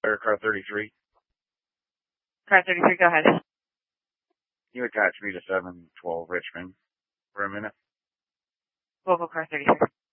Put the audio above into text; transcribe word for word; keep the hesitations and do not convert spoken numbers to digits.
Or car thirty-three. Car thirty-three, go ahead. You attach me to seven twelve Richmond for a minute. We'll go car thirty-three.